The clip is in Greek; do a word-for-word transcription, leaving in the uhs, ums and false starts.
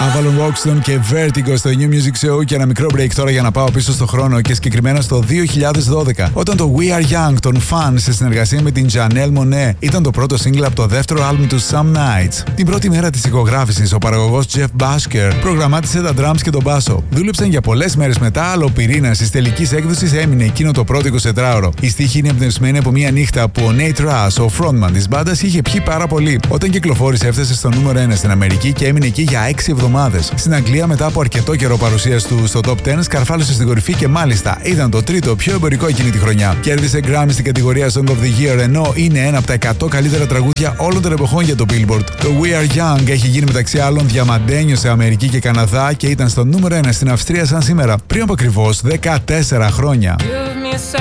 Avalon Roxton και Vertigo στο New Music Show, και ένα μικρό break τώρα για να πάω πίσω στο χρόνο και συγκεκριμένα στο δύο χιλιάδες δώδεκα, όταν το We Are Young των Fun σε συνεργασία με την Janelle Monáe ήταν το πρώτο single από το δεύτερο άλμπουμ του Some Nights. Την πρώτη μέρα της ηχογράφησης, ο παραγωγός Jeff Bhasker προγραμμάτισε τα drums και τον μπάσο. Δούλεψαν για πολλές μέρες μετά, αλλά ο πυρήνας της τελικής έκδοσης έμεινε εκείνο το πρώτο εικοσιτετράωρο. Η στίχη είναι εμπνευσμένη από μια νύχτα που ο Nate Russ, ο frontman της μπάντας, είχε πιει πάρα πολύ. Όταν κυκλοφόρησε, έφτασε στο νούμερο ένα στην Αμερική και έμεινε εκεί για έξι εβδομάδες. Στην Αγγλία, μετά από αρκετό καιρό παρουσίας του στο Top δέκα, σκαρφάλωσε στην κορυφή και μάλιστα ήταν το τρίτο πιο εμπορικό εκείνη τη χρονιά. Κέρδισε Grammy στην κατηγορία Song of the Year, ενώ είναι ένα από τα εκατό καλύτερα τραγούδια όλων των εποχών για το Billboard. Το We Are Young έχει γίνει μεταξύ άλλων διαμαντένιο σε Αμερική και Καναδά και ήταν στο νούμερο ένα στην Αυστρία σαν σήμερα, πριν από ακριβώς δεκατέσσερα χρόνια.